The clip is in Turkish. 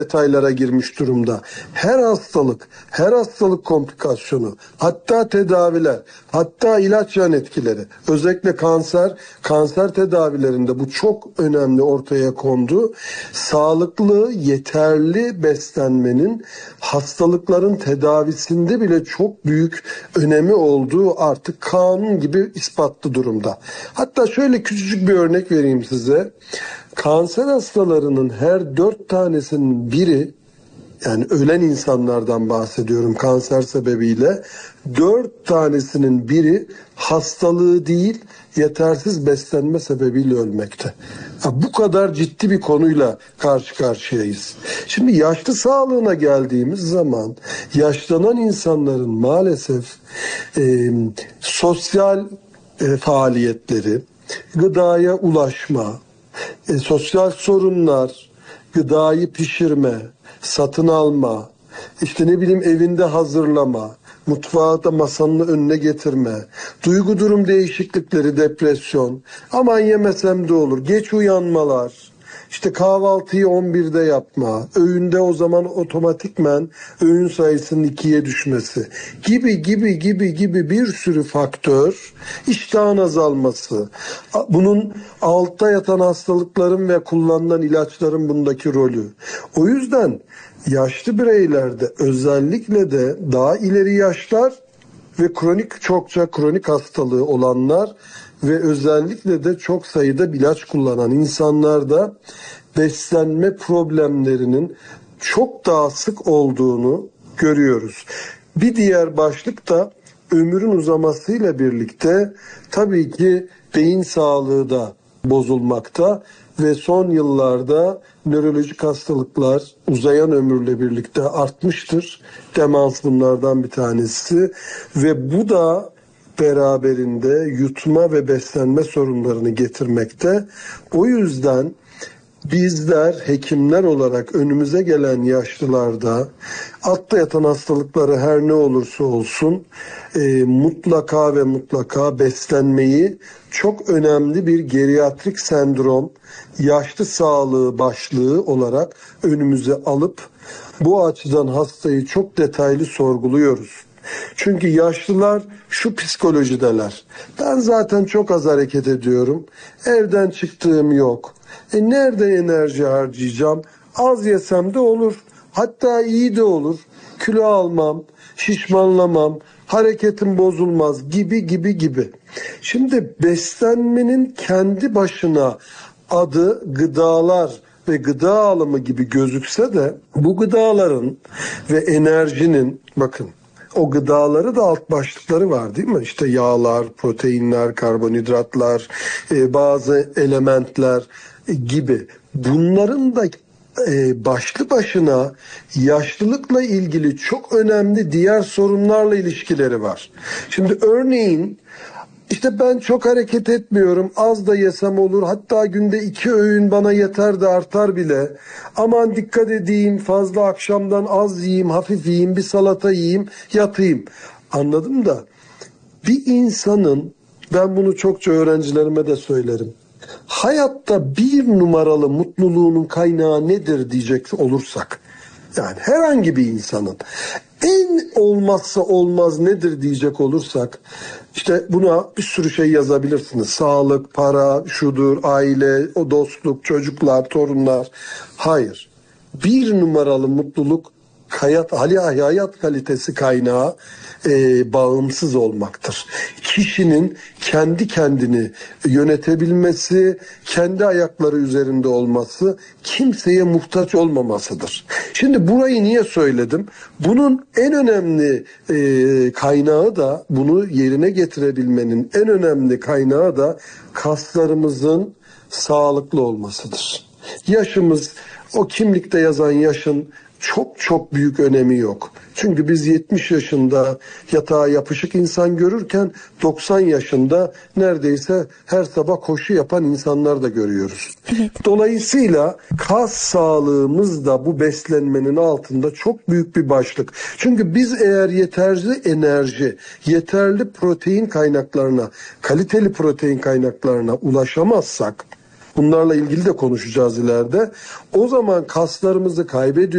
detaylara girmiş durumda. Her hastalık komplikasyonu, hatta tedaviler, hatta ilaç yan etkileri, özellikle kanser tedavilerinde bu çok önemli ortaya kondu. Sağlıklı, yeterli beslenmenin hastalıkların tedavisinde bile çok büyük önemi olduğu artık kanun gibi ispatlı durumda. Hatta şöyle küçücük bir örnek vereyim size. Kanser hastalarının her 4 tanesinin biri, yani ölen insanlardan bahsediyorum kanser sebebiyle, 4 tanesinin biri hastalığı değil yetersiz beslenme sebebiyle ölmekte. Bu kadar ciddi bir konuyla karşı karşıyayız. Şimdi yaşlı sağlığına geldiğimiz zaman yaşlanan insanların maalesef sosyal faaliyetleri, gıdaya ulaşma, sosyal sorunlar, gıdayı pişirme, satın alma, evinde hazırlama, mutfağı da masanın önüne getirme, duygu durum değişiklikleri, depresyon, aman yemesem de olur, geç uyanmalar, kahvaltıyı 11'de yapma, öğünde o zaman otomatikmen öğün sayısının 2'ye düşmesi gibi bir sürü faktör, iştahın azalması, bunun altta yatan hastalıkların ve kullanılan ilaçların bundaki rolü. O yüzden yaşlı bireylerde özellikle de daha ileri yaşlar ve çokça kronik hastalığı olanlar ve özellikle de çok sayıda ilaç kullanan insanlarda beslenme problemlerinin çok daha sık olduğunu görüyoruz. Bir diğer başlık da ömrün uzamasıyla birlikte tabii ki beyin sağlığı da bozulmakta ve son yıllarda nörolojik hastalıklar uzayan ömürle birlikte artmıştır. Demans bunlardan bir tanesi ve bu da beraberinde yutma ve beslenme sorunlarını getirmekte. O yüzden bizler hekimler olarak önümüze gelen yaşlılarda altta yatan hastalıkları her ne olursa olsun mutlaka ve mutlaka beslenmeyi çok önemli bir geriatrik sendrom, yaşlı sağlığı başlığı olarak önümüze alıp bu açıdan hastayı çok detaylı sorguluyoruz. Çünkü yaşlılar şu psikolojideler. Ben zaten çok az hareket ediyorum. Evden çıktığım yok. Nerede enerji harcayacağım? Az yesem de olur. Hatta iyi de olur. Kilo almam, şişmanlamam, hareketim bozulmaz gibi. Şimdi beslenmenin kendi başına adı gıdalar ve gıda alımı gibi gözükse de bu gıdaların ve enerjinin, bakın, o gıdaları da alt başlıkları var değil mi? Yağlar, proteinler, karbonhidratlar, bazı elementler gibi. Bunların da başlı başına yaşlılıkla ilgili çok önemli diğer sorunlarla ilişkileri var. Şimdi örneğin ben çok hareket etmiyorum, az da yesem olur, hatta günde 2 öğün bana yeter de artar bile. Aman dikkat edeyim, fazla akşamdan az yiyeyim, hafif yiyeyim, bir salata yiyeyim, yatayım. Anladım da bir insanın, ben bunu çokça öğrencilerime de söylerim, hayatta bir numaralı mutluluğunun kaynağı nedir diyecek olursak, yani herhangi bir insanın en olmazsa olmaz nedir diyecek olursak, buna bir sürü şey yazabilirsiniz. Sağlık, para, şudur, aile, o dostluk, çocuklar, torunlar. Hayır. Bir numaralı mutluluk hayat kalitesi kaynağı bağımsız olmaktır. Kişinin kendi kendini yönetebilmesi, kendi ayakları üzerinde olması, kimseye muhtaç olmamasıdır. Şimdi burayı niye söyledim? Bunun en önemli kaynağı da, bunu yerine getirebilmenin en önemli kaynağı da kaslarımızın sağlıklı olmasıdır. Yaşımız, o kimlikte yazan yaşın çok büyük önemi yok. Çünkü biz 70 yaşında yatağa yapışık insan görürken 90 yaşında neredeyse her sabah koşu yapan insanlar da görüyoruz. Evet. Dolayısıyla kas sağlığımız da bu beslenmenin altında çok büyük bir başlık. Çünkü biz eğer yeterli enerji, yeterli protein kaynaklarına, kaliteli protein kaynaklarına ulaşamazsak Bunlarla ilgili de konuşacağız ileride. O zaman kaslarımızı kaybediyoruz.